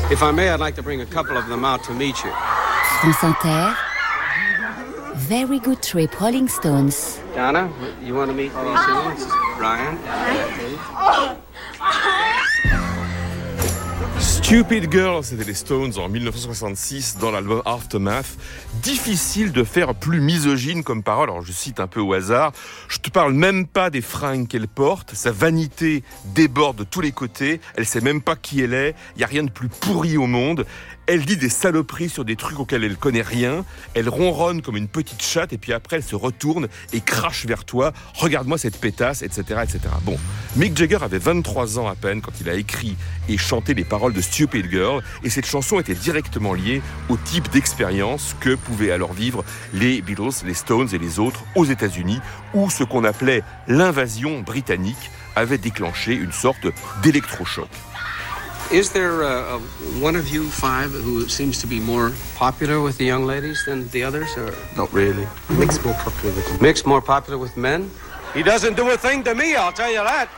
If I may, I'd like to bring a couple of them out to meet you. France Inter. Very good trip, Rolling Stones. Donna, you want to meet me soon? This is Brian. Stupid Girl, c'était les Stones en 1966 dans l'album Aftermath. Difficile de faire plus misogyne comme parole, alors je cite un peu au hasard. Je te parle même pas des fringues qu'elle porte, sa vanité déborde de tous les côtés, elle sait même pas qui elle est, il y a rien de plus pourri au monde. Elle dit des saloperies sur des trucs auxquels elle connaît rien. Elle ronronne comme une petite chatte et puis après elle se retourne et crache vers toi. Regarde-moi cette pétasse, etc., etc. Bon, Mick Jagger avait 23 ans à peine quand il a écrit et chanté les paroles de Stupid Girl et cette chanson était directement liée au type d'expérience que pouvaient alors vivre les Beatles, les Stones et les autres aux États-Unis où ce qu'on appelait l'invasion britannique avait déclenché une sorte d'électrochoc. Is there one of you five who seems to be more popular with the young ladies than the others? Or? Not really. Mick's more popular with them. Mick's more popular with men? He doesn't do a thing to me, I'll tell you that.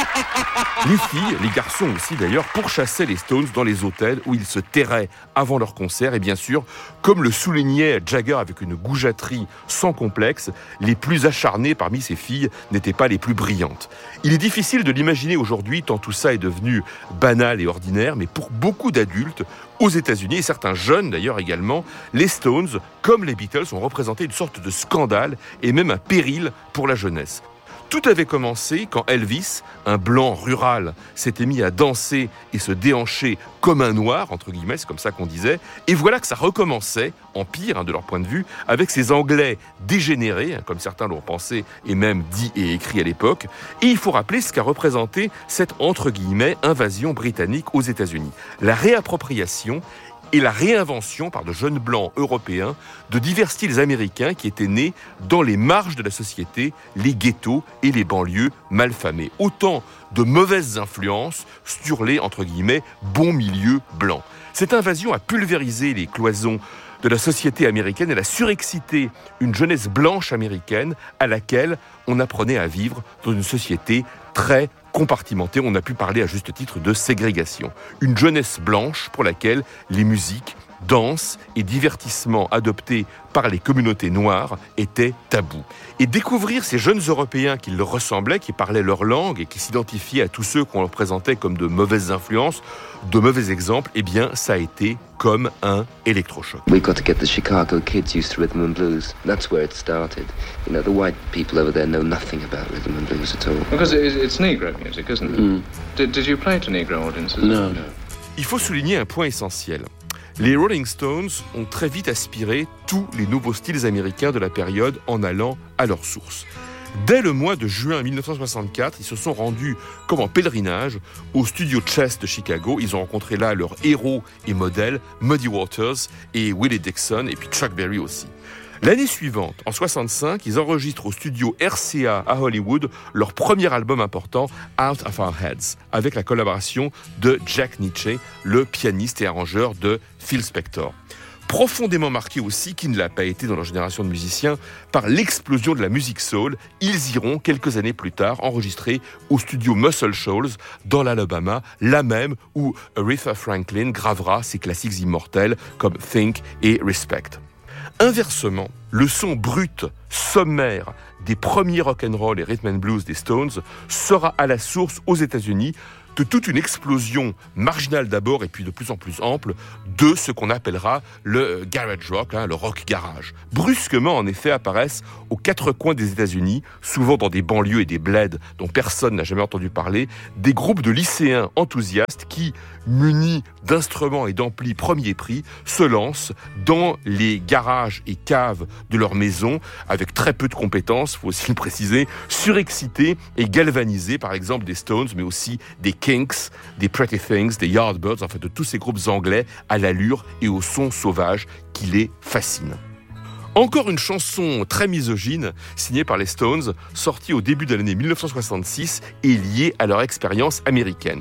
Les filles, les garçons aussi d'ailleurs, pourchassaient les Stones dans les hôtels où ils se terraient avant leur concert. Et bien sûr, comme le soulignait Jagger avec une goujaterie sans complexe, les plus acharnées parmi ces filles n'étaient pas les plus brillantes. Il est difficile de l'imaginer aujourd'hui tant tout ça est devenu banal et ordinaire, mais pour beaucoup d'adultes, aux États-Unis, et certains jeunes d'ailleurs également, les Stones, comme les Beatles, ont représenté une sorte de scandale et même un péril pour la jeunesse. Tout avait commencé quand Elvis, un blanc rural, s'était mis à danser et se déhancher comme un noir, entre guillemets, c'est comme ça qu'on disait. Et voilà que ça recommençait, en pire de leur point de vue, avec ces Anglais dégénérés, comme certains l'ont pensé et même dit et écrit à l'époque. Et il faut rappeler ce qu'a représenté cette, entre guillemets, invasion britannique aux États-Unis. La réappropriation et la réinvention par de jeunes blancs européens de divers styles américains qui étaient nés dans les marges de la société, les ghettos et les banlieues malfamées. Autant de mauvaises influences sur les, entre guillemets, bons milieux blancs. Cette invasion a pulvérisé les cloisons de la société américaine. Elle a surexcité une jeunesse blanche américaine à laquelle on apprenait à vivre dans une société très compartimentée. On a pu parler à juste titre de ségrégation. Une jeunesse blanche pour laquelle les musiques, danses et divertissements adoptés par les communautés noires étaient tabous. Et découvrir ces jeunes Européens qui leur ressemblaient, qui parlaient leur langue et qui s'identifiaient à tous ceux qu'on leur présentait comme de mauvaises influences, de mauvais exemples, eh bien, ça a été comme un électrochoc. We've got to get the Chicago kids used to rhythm and blues. That's where it started. You know, the white people over there know nothing about rhythm and blues at all. Because it's Negro music, isn't it? Did you play to Negro audiences? No. Il faut souligner un point essentiel. Les Rolling Stones ont très vite aspiré tous les nouveaux styles américains de la période en allant à leur source. Dès le mois de juin 1964, ils se sont rendus comme en pèlerinage au studio Chess de Chicago. Ils ont rencontré là leurs héros et modèles, Muddy Waters et Willie Dixon, et puis Chuck Berry aussi. L'année suivante, en 65, ils enregistrent au studio RCA à Hollywood leur premier album important, Out of Our Heads, avec la collaboration de Jack Nitzsche, le pianiste et arrangeur de Phil Spector. Profondément marqué aussi, qui ne l'a pas été dans leur génération de musiciens, par l'explosion de la musique soul, ils iront quelques années plus tard enregistrer au studio Muscle Shoals dans l'Alabama, là même où Aretha Franklin gravera ses classiques immortels comme Think et Respect. Inversement, le son brut, sommaire des premiers rock'n'roll et rhythm and blues des Stones sera à la source aux États-Unis de toute une explosion marginale d'abord et puis de plus en plus ample de ce qu'on appellera le garage rock, le rock garage. Brusquement, en effet, apparaissent aux quatre coins des États-Unis, souvent dans des banlieues et des bleds dont personne n'a jamais entendu parler, des groupes de lycéens enthousiastes qui, munis d'instruments et d'amplis premier prix, se lancent dans les garages et caves de leur maison avec très peu de compétences, faut aussi le préciser, surexcités et galvanisés par exemple des Stones, mais aussi des Kinks, des Pretty Things, des Yardbirds, en fait de tous ces groupes anglais à l'allure et au son sauvage qui les fascinent. Encore une chanson très misogyne, signée par les Stones, sortie au début de l'année 1966 et liée à leur expérience américaine.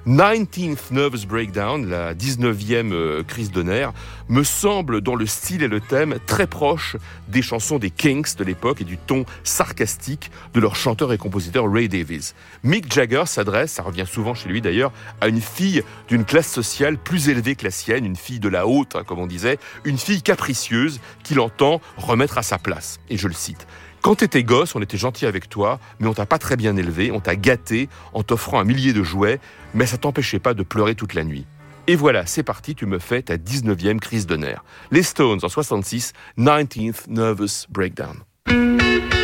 19th Nervous Breakdown, la 19e crise de nerfs, me semble dans le style et le thème très proche des chansons des Kinks de l'époque et du ton sarcastique de leur chanteur et compositeur Ray Davies. Mick Jagger s'adresse, ça revient souvent chez lui d'ailleurs, à une fille d'une classe sociale plus élevée que la sienne, une fille de la haute, comme on disait, une fille capricieuse qu'il entend remettre à sa place. Et je le cite. Quand t'étais gosse, on était gentil avec toi, mais on t'a pas très bien élevé, on t'a gâté en t'offrant un millier de jouets, mais ça t'empêchait pas de pleurer toute la nuit. Et voilà, c'est parti, tu me fais ta 19e crise de nerfs. Les Stones en 66, 19th Nervous Breakdown.